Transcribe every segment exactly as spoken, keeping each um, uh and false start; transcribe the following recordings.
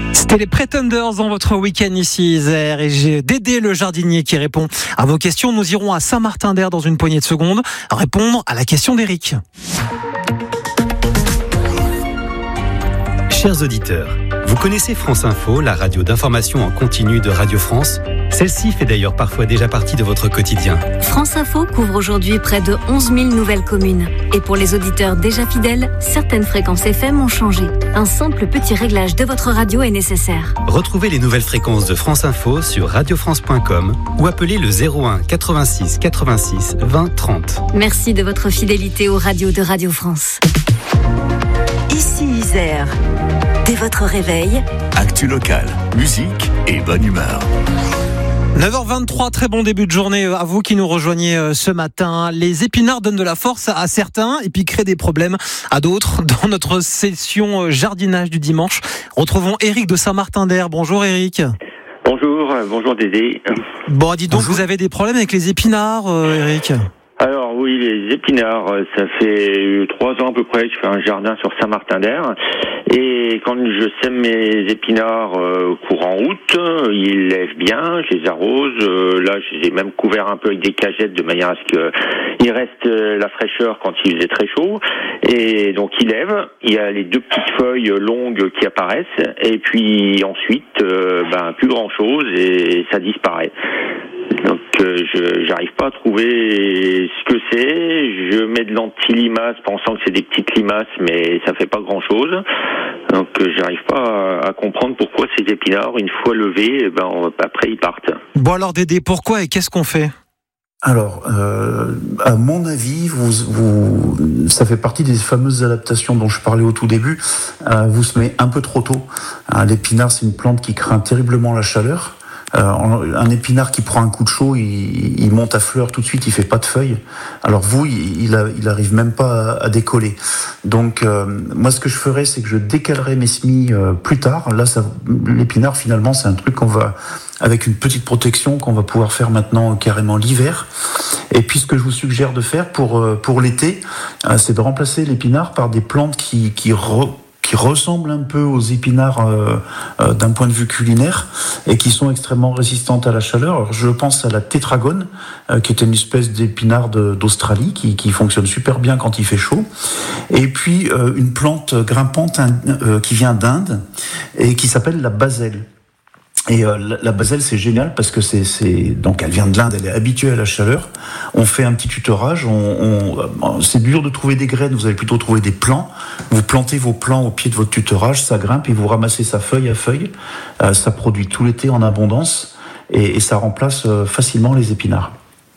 C'était les Pretenders dans votre week-end ici Isère et j'ai Dédé le jardinier qui répond à vos questions. Nous irons à Saint-Martin-d'Air dans une poignée de secondes répondre à la question d'Éric. Chers auditeurs, vous connaissez France Info, la radio d'information en continu de Radio France ? Celle-ci fait d'ailleurs parfois déjà partie de votre quotidien. France Info couvre aujourd'hui près de onze mille nouvelles communes. Et pour les auditeurs déjà fidèles, certaines fréquences F M ont changé. Un simple petit réglage de votre radio est nécessaire. Retrouvez les nouvelles fréquences de France Info sur radio france point com ou appelez le zéro un quatre-vingt-six quatre-vingt-six vingt trente. Merci de votre fidélité aux radios de Radio France. Ici Isère. Dès votre réveil, actu local, musique et bonne humeur. neuf heures vingt-trois, très bon début de journée à vous qui nous rejoignez ce matin. Les épinards donnent de la force à certains et puis créent des problèmes à d'autres. Dans notre session jardinage du dimanche, retrouvons Éric de Saint-Martin-d'Air. Bonjour Éric. Bonjour, bonjour Dédé. Bon, dis donc, vous avez des problèmes avec les épinards, Éric ? Alors oui, les épinards, ça fait trois ans à peu près que je fais un jardin sur Saint-Martin-d'Air. Et quand je sème mes épinards euh, courant août, ils lèvent bien, je les arrose. Euh, là, je les ai même couverts un peu avec des cagettes de manière à ce qu'il reste la fraîcheur quand il faisait très chaud. Et donc ils lèvent, il y a les deux petites feuilles longues qui apparaissent. Et puis ensuite, euh, ben plus grand-chose et ça disparaît. Donc euh, je j'arrive pas à trouver ce que c'est. Je mets de l'anti-limace pensant que c'est des petites limaces, mais ça fait pas grand-chose. Donc euh, j'arrive pas à, à comprendre pourquoi ces épinards, une fois levés, eh ben on, après ils partent. Bon alors Dédé, pourquoi et qu'est-ce qu'on fait ? Alors, euh, à mon avis, vous, vous, ça fait partie des fameuses adaptations dont je parlais au tout début. Euh, vous semez un peu trop tôt. Euh, l'épinard, c'est une plante qui craint terriblement la chaleur. Euh, un épinard qui prend un coup de chaud, il, il monte à fleur tout de suite, il fait pas de feuilles. Alors vous, il, il, a, il arrive même pas à, à décoller. Donc euh, moi, ce que je ferais, c'est que je décalerais mes semis euh, plus tard. Là, ça, l'épinard, finalement, c'est un truc qu'on va, avec une petite protection, qu'on va pouvoir faire maintenant carrément l'hiver. Et puis, ce que je vous suggère de faire pour pour l'été, euh, c'est de remplacer l'épinard par des plantes qui qui re, qui ressemblent un peu aux épinards euh, euh, d'un point de vue culinaire et qui sont extrêmement résistantes à la chaleur. Alors, je pense à la tétragone, euh, qui est une espèce d'épinard de, d'Australie qui, qui fonctionne super bien quand il fait chaud. Et puis euh, une plante grimpante euh, qui vient d'Inde et qui s'appelle la baselle. Et euh, la, la baselle, c'est génial parce que c'est, c'est donc elle vient de l'Inde, elle est habituée à la chaleur. On fait un petit tutorage. On, on, c'est dur de trouver des graines. Vous allez plutôt trouver des plants. Vous plantez vos plants au pied de votre tutorage, ça grimpe et vous ramassez ça feuille à feuille. Euh, ça produit tout l'été en abondance et, et ça remplace euh, facilement les épinards.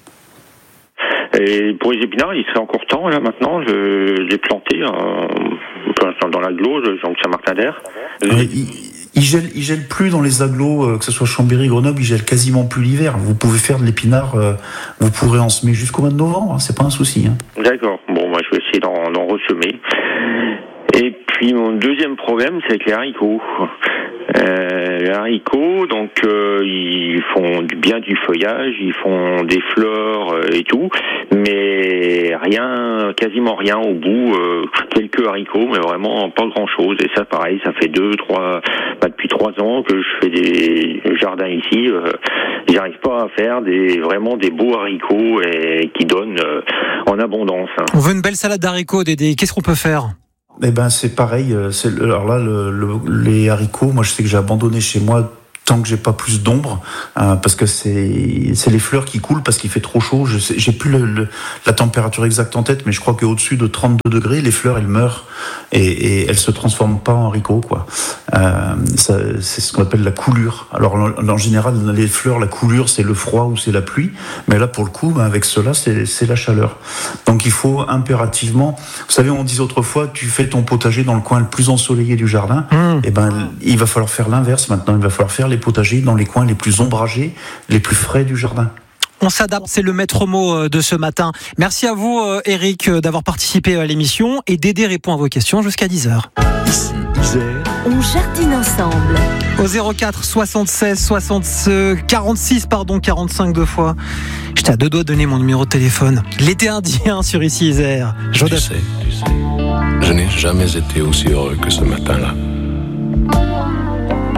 Et pour les épinards, il serait encore temps là maintenant. Je, je l'ai planté euh, dans l'agglo, donc Saint-Martin-d'Air. Euh, il, il gèle, il gèle plus dans les agglos, euh, que ce soit Chambéry, Grenoble, il gèle quasiment plus l'hiver. Vous pouvez faire de l'épinard, euh, vous pourrez en semer jusqu'au mois de novembre, hein, c'est pas un souci. Hein. D'accord. Bon, moi je vais essayer d'en, d'en ressemer. Et puis mon deuxième problème, c'est avec les haricots. Euh, les haricots, donc euh, ils font du, bien du feuillage, ils font des fleurs euh, et tout, mais rien, quasiment rien au bout. Euh, quelques haricots, mais vraiment pas grand-chose. Et ça, pareil, ça fait deux, trois, bah, depuis trois ans que je fais des jardins ici. Euh, j'arrive pas à faire des vraiment des beaux haricots et qui donnent euh, en abondance. Hein. On veut une belle salade d'haricots, Dédé. Qu'est-ce qu'on peut faire ? Eh ben c'est pareil. C'est, alors là, le, le, les haricots, moi je sais que j'ai abandonné chez moi tant que j'ai pas plus d'ombre, euh, parce que c'est c'est les fleurs qui coulent parce qu'il fait trop chaud. Je sais, j'ai plus le, le, la température exacte en tête, mais je crois qu'au-dessus de trente-deux degrés, les fleurs elles meurent et, et elles se transforment pas en haricots, quoi. Euh, ça, c'est ce qu'on appelle la coulure. Alors en, en général, les fleurs, la coulure, c'est le froid ou c'est la pluie, mais là pour le coup, ben, avec cela, c'est, c'est la chaleur. Donc il faut impérativement. Vous savez, on disait autrefois, tu fais ton potager dans le coin le plus ensoleillé du jardin. Mmh. Et ben, il va falloir faire l'inverse maintenant. Il va falloir faire les potagers dans les coins les plus ombragés, les plus frais du jardin. On s'adapte, c'est le maître mot de ce matin. Merci à vous, Éric, d'avoir participé à l'émission. Et Dédé répond à vos questions jusqu'à dix heures. Ici, Isère. On jardine ensemble. Au zéro quatre soixante-seize soixante quarante-six pardon quarante-cinq deux fois. J'étais à deux doigts de donner mon numéro de téléphone. L'été indien sur Ici Isère. Tu sais, tu sais, je n'ai jamais été aussi heureux que ce matin-là.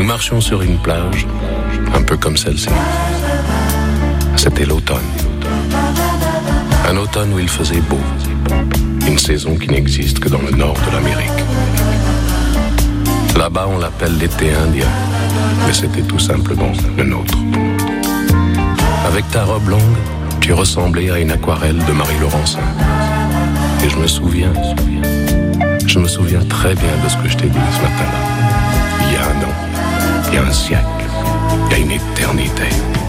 marchions sur une plage, un peu comme celle-ci. C'était l'automne. Un automne où il faisait beau. Une saison qui n'existe que dans le nord de l'Amérique. Là-bas, on l'appelle l'été indien, mais c'était tout simplement le nôtre. Avec ta robe longue, tu ressemblais à une aquarelle de Marie Laurencin. Et je me souviens, je me souviens très bien de ce que je t'ai dit ce matin-là. Il y a un an, il y a un siècle, il y a une éternité.